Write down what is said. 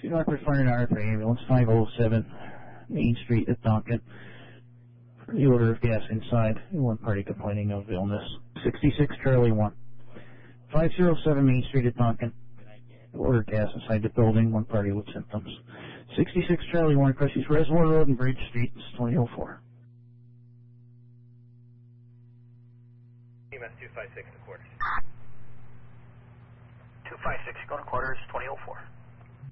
Northward Fire and RFA, ambulance 507, Main Street at Donkin. For the odor of gas inside, one party complaining of illness. 66 Charlie 1. 507 Main Street at Donkin. Odor of gas inside the building, one party with symptoms. 66 Charlie 1, Crushey's Reservoir Road and Bridge Street, 2004. EMS 256 to quarters. 256, go to quarters, 2004.